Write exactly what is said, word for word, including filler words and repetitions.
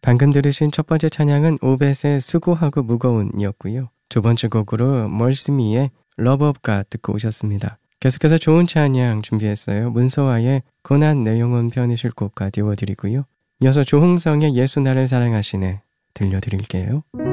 방금 들으신 첫 번째 찬양은 오벳의 수고하고 무거운이었고요. 두 번째 곡으로 멀스미의 러브 오브 갓 듣고 오셨습니다. 계속해서 좋은 찬양 준비했어요. 문서와의 고난 내 영혼 편이실 곡과 띄워드리고요. 이어서 조흥성의 예수 나를 사랑하시네 들려드릴게요.